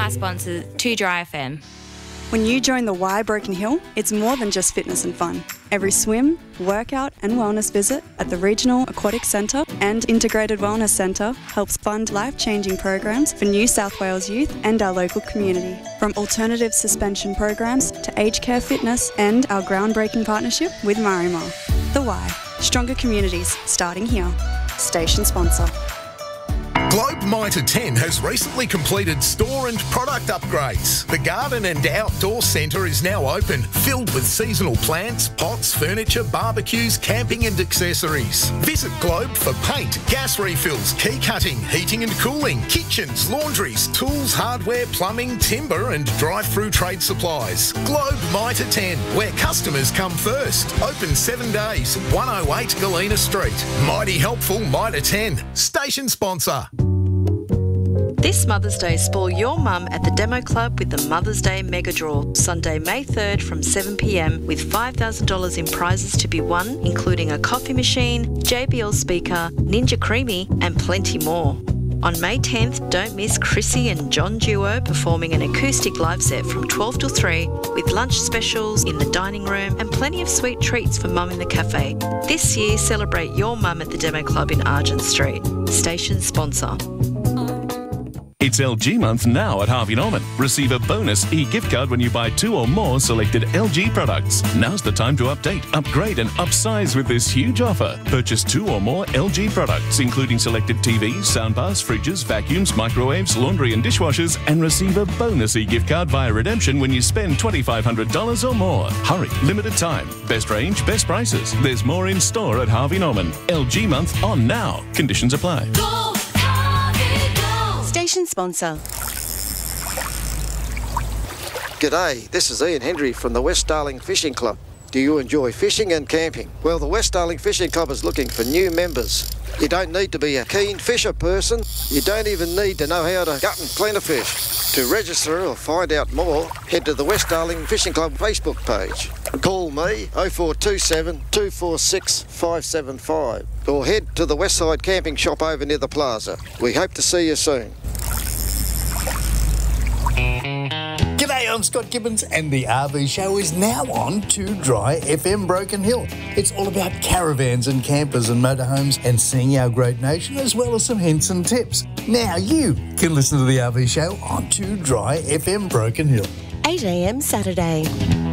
my sponsor, 2 Dry FM. When you join the Y Broken Hill, it's more than just fitness and fun. Every swim, workout and wellness visit at the Regional Aquatic Centre and Integrated Wellness Centre helps fund life-changing programs for New South Wales youth and our local community. From alternative suspension programs to aged care fitness and our groundbreaking partnership with Marimar. The Y, stronger communities starting here. Station sponsor. Globe Mitre 10 has recently completed store and product upgrades. The garden and outdoor centre is now open, filled with seasonal plants, pots, furniture, barbecues, camping and accessories. Visit Globe for paint, gas refills, key cutting, heating and cooling, kitchens, laundries, tools, hardware, plumbing, timber and drive-through trade supplies. Globe Mitre 10, where customers come first. Open 7 days, 108 Galena Street. Mighty helpful Mitre 10. Station sponsor. This Mother's Day, spoil your mum at the Demo Club with the Mother's Day Mega Draw, Sunday, May 3rd from 7pm, with $5,000 in prizes to be won, including a coffee machine, JBL speaker, Ninja Creamy, and plenty more. On May 10th, don't miss Chrissy and John Duo performing an acoustic live set from 12 till 3 with lunch specials in the dining room and plenty of sweet treats for Mum in the cafe. This year, celebrate your mum at the Demo Club in Argent Street. Station sponsor. It's LG month now at Harvey Norman. Receive a bonus e-gift card when you buy 2 or more selected LG products. Now's the time to update, upgrade and upsize with this huge offer. Purchase 2 or more LG products, including selected TVs, soundbars, fridges, vacuums, microwaves, laundry and dishwashers, and receive a bonus e-gift card via redemption when you spend $2,500 or more. Hurry, limited time. Best range, best prices. There's more in store at Harvey Norman. LG month on now. Conditions apply. Station sponsor. G'day, this is Ian Hendry from the West Darling Fishing Club. Do you enjoy fishing and camping? Well, the West Darling Fishing Club is looking for new members. You don't need to be a keen fisher person. You don't even need to know how to gut and clean a fish. To register or find out more, head to the West Darling Fishing Club Facebook page. Call me 0427 246 575 or head to the Westside Camping Shop over near the plaza. We hope to see you soon. G'day, I'm Scott Gibbons and the RV show is now on 2 Dry FM Broken Hill. It's all about caravans and campers and motorhomes and seeing our great nation, as well as some hints and tips. Now you can listen to the RV show on 2 Dry FM Broken Hill. 8am Saturday.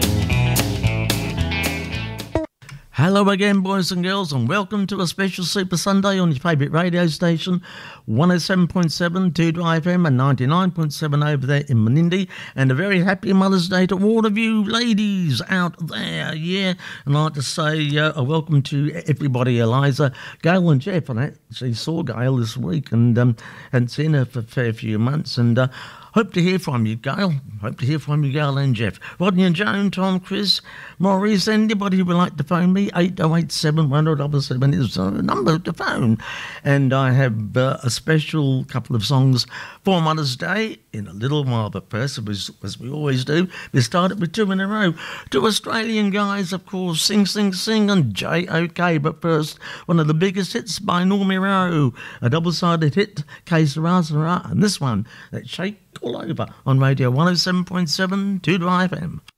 Hello again, boys and girls, and welcome to a special Super Sunday on your favourite radio station, 107.7 2 Dry FM and 99.7 over there in Menindee, and a very happy Mother's Day to all of you ladies out there, yeah. And I'd like to say a welcome to everybody, Eliza, Gail and Jeff. And I actually saw Gail this week and hadn't seen her for a fair few months, and hope to hear from you, Gail. Hope to hear from you, Gail and Jeff. Rodney and Joan, Tom, Chris, Maurice, anybody who would like to phone me, 8087 1077 is the number to phone. And I have a special couple of songs for Mother's Day in a little while. But first, as we always do, we started with 2 in a row. 2 Australian guys, of course, Sing, Sing, Sing and J.O.K. But first, one of the biggest hits by Normie Rowe, a double-sided hit, Que Sera Sera, and this one, that Shake All Over on Radio 107.7 2 Dry FM.